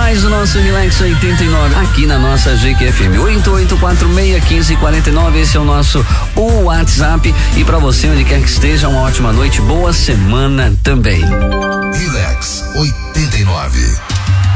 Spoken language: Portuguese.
mais o nosso Relax 89 aqui na nossa GQFM. 88461549, esse é o nosso WhatsApp. E pra você, onde quer que esteja, uma ótima noite, boa semana também. Relax 89.